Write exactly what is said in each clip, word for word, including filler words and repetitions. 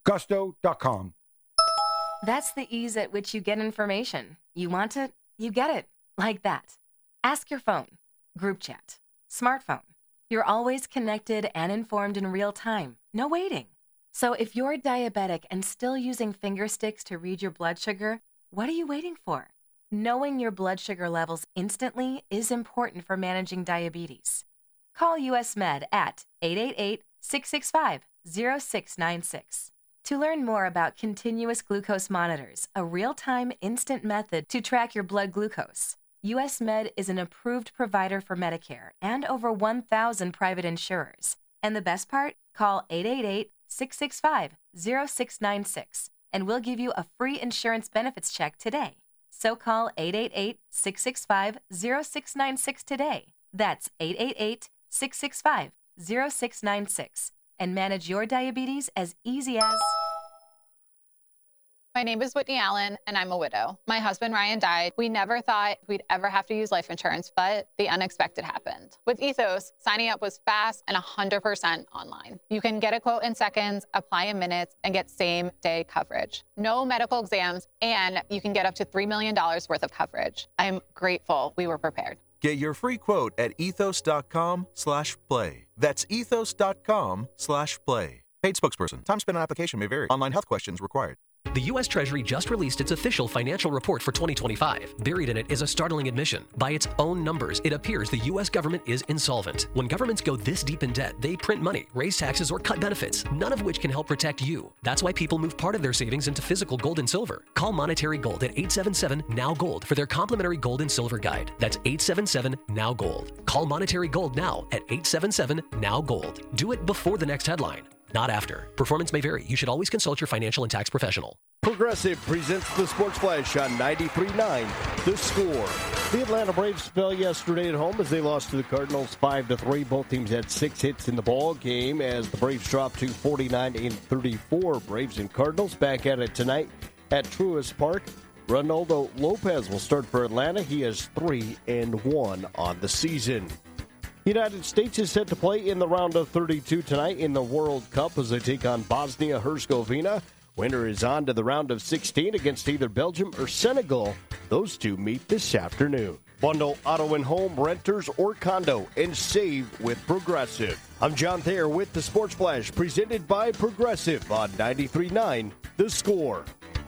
gusto dot com. That's the ease at which you get information. You want it, you get it. Like that. Ask your phone. Group chat. Smartphone. You're always connected and informed in real time. No waiting. So if you're diabetic and still using finger sticks to read your blood sugar, what are you waiting for? Knowing your blood sugar levels instantly is important for managing diabetes. Call U S Med at eight eight eight, six six five, zero six nine six. To learn more about continuous glucose monitors, a real-time instant method to track your blood glucose, U S Med is an approved provider for Medicare and over one thousand private insurers. And the best part? Call eight eight eight, six six five, zero six nine six and we'll give you a free insurance benefits check today. So call eight eight eight, six six five, zero six nine six today. That's eight eight eight, six six five, zero six nine six and manage your diabetes as easy as... My name is Whitney Allen, and I'm a widow. My husband, Ryan, died. We never thought we'd ever have to use life insurance, but the unexpected happened. With Ethos, signing up was fast and one hundred percent online. You can get a quote in seconds, apply in minutes, and get same-day coverage. No medical exams, and you can get up to three million dollars worth of coverage. I'm grateful we were prepared. Get your free quote at ethos.com slash play. That's ethos.com slash play. Paid spokesperson. Time spent on application may vary. Online health questions required. The U S Treasury just released its official financial report for twenty twenty-five. Buried in it is a startling admission. By its own numbers, it appears the U S government is insolvent. When governments go this deep in debt, they print money, raise taxes, or cut benefits, none of which can help protect you. That's why people move part of their savings into physical gold and silver. Call Monetary Gold at eight seven seven, N O W, GOLD for their complimentary gold and silver guide. That's eight seven seven, N O W, GOLD. Call Monetary Gold now at eight seven seven, N O W, GOLD. Do it before the next headline, not after. Performance may vary. You should always consult your financial and tax professional. Progressive presents the Sports Flash on ninety-three point nine. The Score. The Atlanta Braves fell yesterday at home as they lost to the Cardinals five to three. Both teams had six hits in the ball game as the Braves dropped to forty-nine and thirty-four. Braves and Cardinals back at it tonight at Truist Park. Ronaldo Lopez will start for Atlanta. He has three and one on the season. The United States is set to play in the round of thirty-two tonight in the World Cup as they take on Bosnia-Herzegovina. Winner is on to the round of sixteen against either Belgium or Senegal. Those two meet this afternoon. Bundle auto and home, renters, or condo, and save with Progressive. I'm John Thayer with the Sports Flash, presented by Progressive on ninety-three point nine The Score.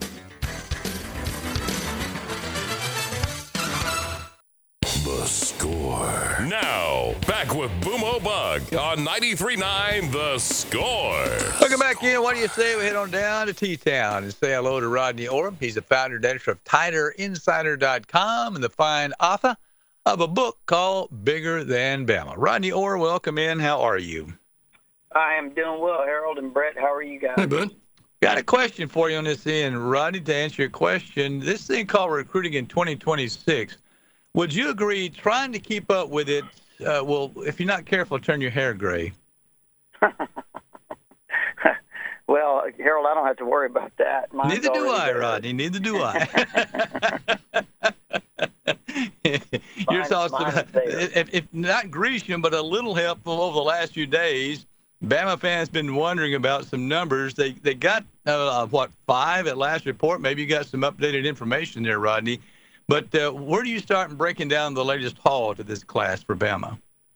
The Score. Now, back with Boomo Bug on ninety-three point nine The Score. Welcome back in. What do you say we head on down to T-Town and say hello to Rodney Orem? He's the founder and editor of Tider Insider dot com and the fine author of a book called Bigger Than Bama. Rodney Orem, welcome in. How are you? I am doing well, Harold and Brett. How are you guys? Hey, bud. Got a question for you on this end, Rodney, to answer your question. This thing called recruiting in twenty twenty-six. Would you agree trying to keep up with it uh, will, if you're not careful, turn your hair gray? Well, Harold, I don't have to worry about that. Mine's Neither do I, there. Rodney. Neither do I. Your thoughts about, if, if not Grecian, but a little helpful over the last few days, Bama fans been wondering about some numbers. They they got, uh, what, five at last report? Maybe you got some updated information there, Rodney. But uh, where do you start in breaking down the latest haul to this class for Bama?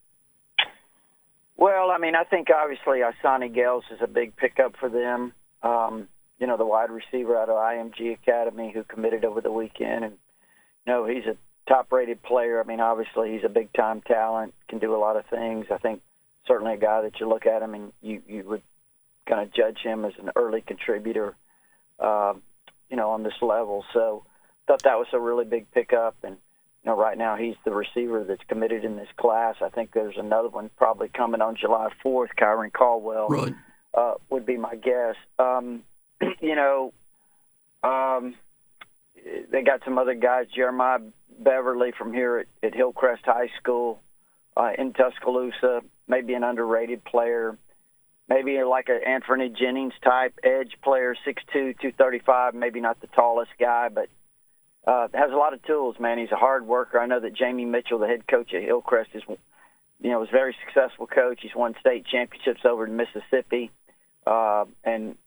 Well, I mean, I think obviously Asani Gales is a big pickup for them. Um, you know, the wide receiver out of I M G Academy who committed over the weekend. And, you know, he's a top-rated player. I mean, obviously he's a big-time talent, can do a lot of things. I think certainly a guy that you look at him and you, you would kind of judge him as an early contributor, uh, you know, on this level. So, thought that was a really big pickup, and you know, right now he's the receiver that's committed in this class. I think there's another one probably coming on July fourth. Kyron Caldwell right. uh, would be my guess. Um, you know, um, they got some other guys. Jeremiah Beverly from here at, at Hillcrest High School uh, in Tuscaloosa, maybe an underrated player. Maybe like an Anthony Jennings type edge player, six two, two thirty-five. Maybe not the tallest guy, but Uh, has a lot of tools, man. He's a hard worker. I know that Jamie Mitchell, the head coach at Hillcrest, is, you know, was a very successful coach. He's won state championships over in Mississippi, uh, and